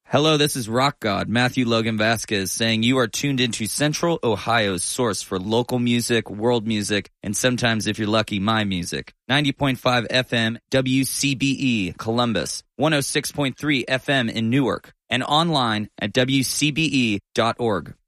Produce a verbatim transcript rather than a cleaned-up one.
Hello, this is Rock God, Matthew Logan Vasquez, saying you are tuned into Central Ohio's source for local music, world music, and sometimes, if you're lucky, my music. ninety point five F M, W C B E, Columbus, one oh six point three F M in Newark, and online at W C B E dot org.